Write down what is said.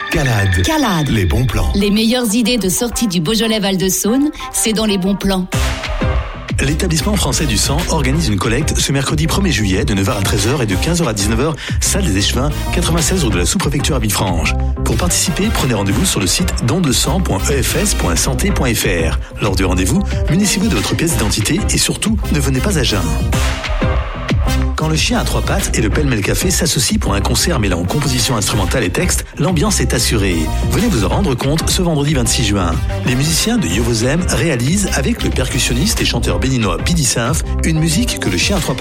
Calade. Les bons plans. Les meilleures idées de sortie du Beaujolais Val-de-Saône, c'est dans les bons plans. L'établissement français du sang organise une collecte ce mercredi 1er juillet de 9h à 13h et de 15h à 19h, salle des Échevins, 96 rue de la sous-préfecture à Villefranche. Pour participer, prenez rendez-vous sur le site dondesang.efs.santé.fr. Lors du rendez-vous, munissez-vous de votre pièce d'identité et surtout, ne venez pas à jeun. Quand le chien à trois pattes et le pêle-mêle café s'associent pour un concert mêlant composition instrumentale et texte, l'ambiance est assurée. Venez vous en rendre compte ce vendredi 26 juin. Les musiciens de Yovozem réalisent avec le percussionniste et chanteur béninois Pidi Symph une musique que le chien à trois pattes